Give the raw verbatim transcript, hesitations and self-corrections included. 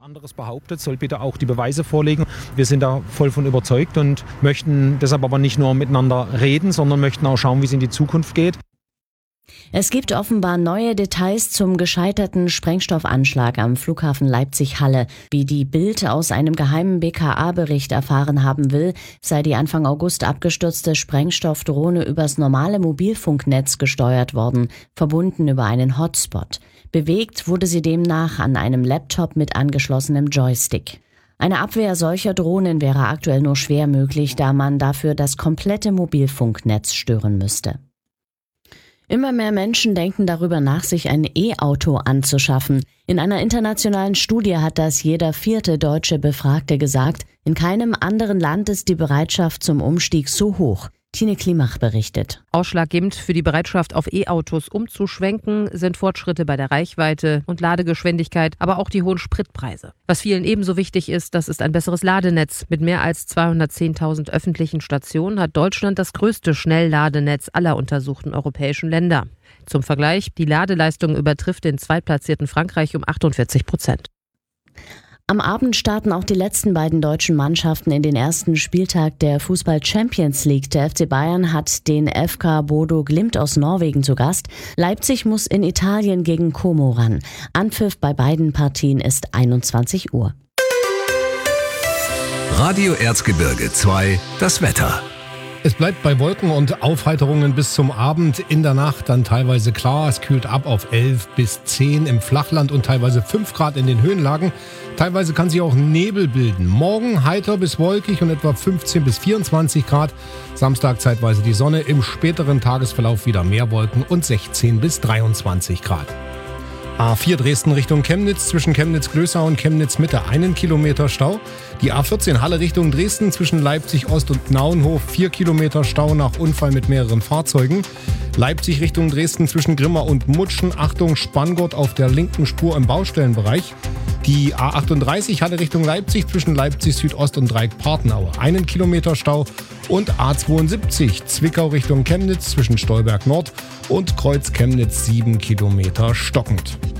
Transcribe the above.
anderes behauptet, soll bitte auch die Beweise vorlegen. Wir sind da voll von überzeugt und möchten deshalb aber nicht nur miteinander reden, sondern möchten auch schauen, wie es in die Zukunft geht. Es gibt offenbar neue Details zum gescheiterten Sprengstoffanschlag am Flughafen Leipzig-Halle. Wie die Bild aus einem geheimen B K A-Bericht erfahren haben will, sei die Anfang August abgestürzte Sprengstoffdrohne übers normale Mobilfunknetz gesteuert worden, verbunden über einen Hotspot. Bewegt wurde sie demnach an einem Laptop mit angeschlossenem Joystick. Eine Abwehr solcher Drohnen wäre aktuell nur schwer möglich, da man dafür das komplette Mobilfunknetz stören müsste. Immer mehr Menschen denken darüber nach, sich ein E-Auto anzuschaffen. In einer internationalen Studie hat das jeder vierte deutsche Befragte gesagt. In keinem anderen Land ist die Bereitschaft zum Umstieg so hoch. Tine Klimach berichtet. Ausschlaggebend für die Bereitschaft, auf E-Autos umzuschwenken, sind Fortschritte bei der Reichweite und Ladegeschwindigkeit, aber auch die hohen Spritpreise. Was vielen ebenso wichtig ist, das ist ein besseres Ladenetz. Mit mehr als zweihundertzehntausend öffentlichen Stationen hat Deutschland das größte Schnellladenetz aller untersuchten europäischen Länder. Zum Vergleich, die Ladeleistung übertrifft den zweitplatzierten Frankreich um achtundvierzig Prozent. Am Abend starten auch die letzten beiden deutschen Mannschaften in den ersten Spieltag der Fußball-Champions League. Der F C Bayern hat den F K Bodo Glimt aus Norwegen zu Gast. Leipzig muss in Italien gegen Como ran. Anpfiff bei beiden Partien ist einundzwanzig Uhr. Radio Erzgebirge zwei, das Wetter. Es bleibt bei Wolken und Aufheiterungen bis zum Abend. In der Nacht dann teilweise klar. Es kühlt ab auf elf bis zehn im Flachland und teilweise fünf Grad in den Höhenlagen. Teilweise kann sich auch Nebel bilden. Morgen heiter bis wolkig und etwa fünfzehn bis vierundzwanzig Grad. Samstag zeitweise die Sonne. Im späteren Tagesverlauf wieder mehr Wolken und sechzehn bis dreiundzwanzig Grad. A vier Dresden Richtung Chemnitz, zwischen Chemnitz-Glößau und Chemnitz-Mitte einen Kilometer Stau. Die A vierzehn Halle Richtung Dresden, zwischen Leipzig-Ost und Naunhof vier Kilometer Stau nach Unfall mit mehreren Fahrzeugen. Leipzig Richtung Dresden zwischen Grimma und Mutschen, Achtung Spanngurt auf der linken Spur im Baustellenbereich. Die A achtunddreißig Halle Richtung Leipzig, zwischen Leipzig Südost und Dreieck-Partenaue einen Kilometer Stau. Und A zweiundsiebzig Zwickau Richtung Chemnitz, zwischen Stolberg Nord und Kreuz Chemnitz sieben Kilometer stockend.